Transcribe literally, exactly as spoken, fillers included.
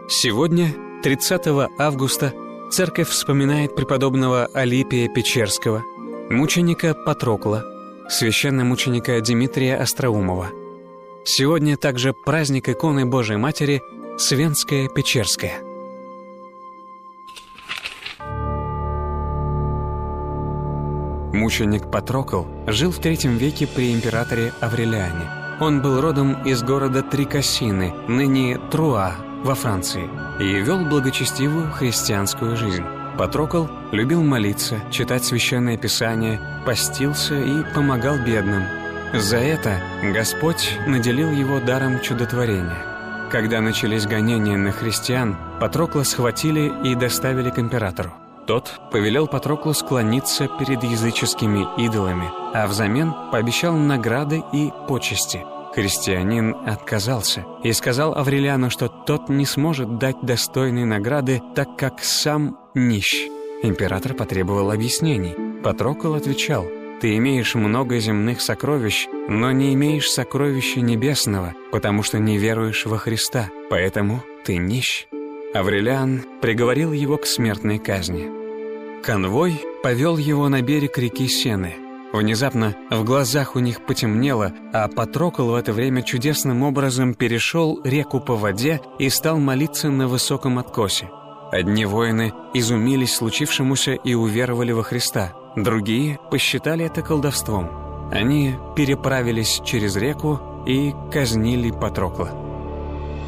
Сегодня, тридцатого августа, церковь вспоминает преподобного Алипия Печерского, мученика Патрокла, священномученика Димитрия Остроумова. Сегодня также праздник иконы Божией Матери Свенская Печерская. Мученик Патрокл жил в третьем веке при императоре Аврелиане. Он был родом из города Трикассины, ныне Труа, во Франции, и вел благочестивую христианскую жизнь. Патрокл любил молиться, читать священное писание, постился и помогал бедным. За это Господь наделил его даром чудотворения. Когда начались гонения на христиан, Патрокла схватили и доставили к императору. Тот повелел Патроклу склониться перед языческими идолами, а взамен пообещал награды и почести. Христианин отказался и сказал Аврелиану, что тот не сможет дать достойной награды, так как сам нищ. Император потребовал объяснений. Патрокл отвечал: «Ты имеешь много земных сокровищ, но не имеешь сокровища небесного, потому что не веруешь во Христа, поэтому ты нищ». Аврелиан приговорил его к смертной казни. Конвой повел его на берег реки Сены. Внезапно в глазах у них потемнело, а Патрокл в это время чудесным образом перешел реку по воде и стал молиться на высоком откосе. Одни воины изумились случившемуся и уверовали во Христа, другие посчитали это колдовством. Они переправились через реку и казнили Патрокла.